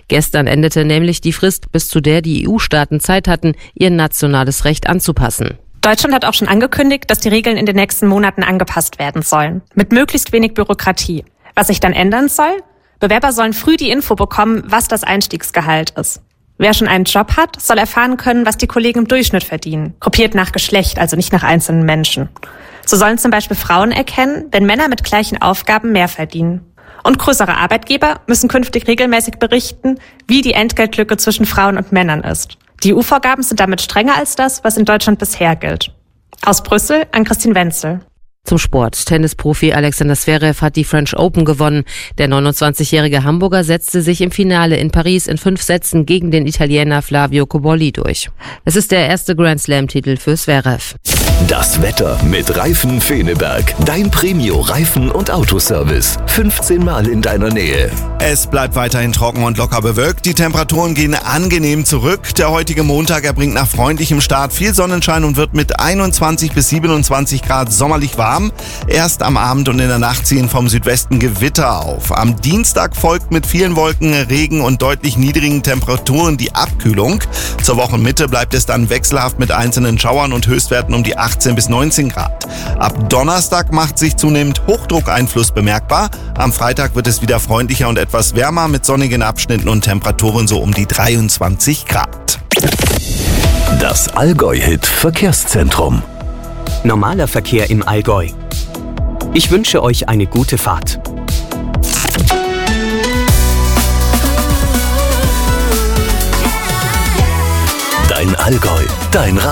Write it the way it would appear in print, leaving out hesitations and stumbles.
Gestern endete nämlich die Frist, bis zu der die EU-Staaten Zeit hatten, ihr nationales Recht anzupassen. Deutschland hat auch schon angekündigt, dass die Regeln in den nächsten Monaten angepasst werden sollen. Mit möglichst wenig Bürokratie. Was sich dann ändern soll? Bewerber sollen früh die Info bekommen, was das Einstiegsgehalt ist. Wer schon einen Job hat, soll erfahren können, was die Kollegen im Durchschnitt verdienen. Gruppiert nach Geschlecht, also nicht nach einzelnen Menschen. So sollen zum Beispiel Frauen erkennen, wenn Männer mit gleichen Aufgaben mehr verdienen. Und größere Arbeitgeber müssen künftig regelmäßig berichten, wie die Entgeltlücke zwischen Frauen und Männern ist. Die EU-Vorgaben sind damit strenger als das, was in Deutschland bisher gilt. Aus Brüssel an Christine Wenzel. Zum Sport. Tennisprofi Alexander Zverev hat die French Open gewonnen. Der 29-jährige Hamburger setzte sich im Finale in Paris in 5 Sätzen gegen den Italiener Flavio Cobolli durch. Es ist der erste Grand Slam-Titel für Zverev. Das Wetter mit Reifen Feneberg. Dein Premio-Reifen- und Autoservice. 15 Mal in deiner Nähe. Es bleibt weiterhin trocken und locker bewölkt. Die Temperaturen gehen angenehm zurück. Der heutige Montag erbringt nach freundlichem Start viel Sonnenschein und wird mit 21 bis 27 Grad sommerlich warm. Erst am Abend und in der Nacht ziehen vom Südwesten Gewitter auf. Am Dienstag folgt mit vielen Wolken, Regen und deutlich niedrigen Temperaturen die Abkühlung. Zur Wochenmitte bleibt es dann wechselhaft mit einzelnen Schauern und Höchstwerten um die 18 bis 19 Grad. Ab Donnerstag macht sich zunehmend Hochdruckeinfluss bemerkbar. Am Freitag wird es wieder freundlicher und etwas wärmer mit sonnigen Abschnitten und Temperaturen so um die 23 Grad. Das Allgäu-Hit Verkehrszentrum. Normaler Verkehr im Allgäu. Ich wünsche euch eine gute Fahrt. Dein Allgäu, dein